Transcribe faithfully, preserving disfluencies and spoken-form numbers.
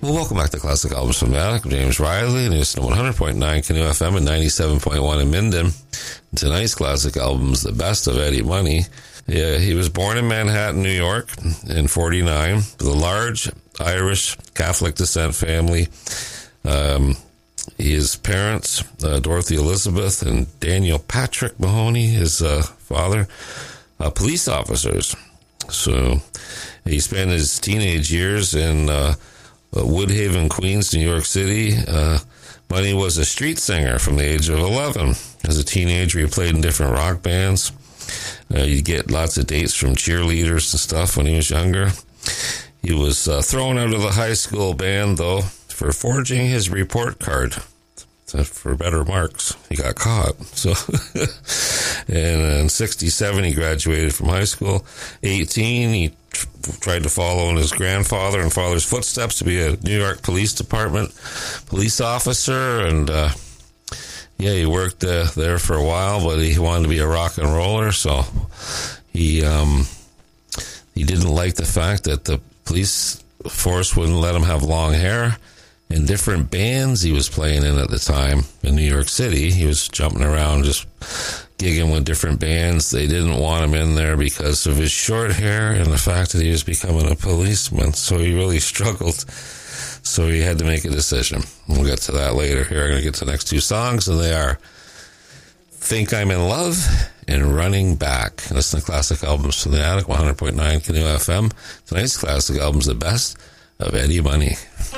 Well, welcome back to Classic Albums from the Attic. I'm James Riley, and you're listening to one hundred point nine Canoe F M and ninety-seven point one in Minden. Tonight's Classic Albums, the best of Eddie Money. Yeah, he was born in Manhattan, New York in forty-nine, with a large Irish Catholic descent family. Um, his parents, uh, Dorothy Elizabeth and Daniel Patrick Mahoney, his uh, father, uh, police officers. So he spent his teenage years in uh, Woodhaven, Queens, New York City. Uh, Money was a street singer from the age of eleven. As a teenager, he played in different rock bands. Uh, you'd get lots of dates from cheerleaders and stuff when he was younger. He was uh, thrown out of the high school band, though, for forging his report card. So for better marks, he got caught. So, and in sixty-seven, he graduated from high school. eighteen, he tr- tried to follow in his grandfather and father's footsteps to be a New York Police Department police officer. And, uh, yeah, he worked uh, there for a while, but he wanted to be a rock and roller. So he, um, he didn't like the fact that the police force wouldn't let him have long hair. In different bands he was playing in at the time in New York City, he was jumping around just gigging with different bands. They didn't want him in there because of his short hair and the fact that he was becoming a policeman. So he really struggled. So he had to make a decision. We'll get to that later here. I'm going to get to the next two songs, and they are Think I'm in Love and Running Back. Listen to Classic Albums from the Attic, one hundred point nine Canoe F M. Tonight's Classic Albums, the best of Eddie Money.